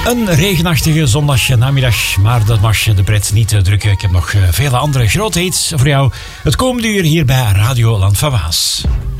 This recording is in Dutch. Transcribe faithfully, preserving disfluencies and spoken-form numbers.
Een regenachtige zondagnamiddag, maar dat mag je de pret niet drukken. Ik heb nog vele andere grote hits voor jou het komende uur hier bij Radio Land van Waas.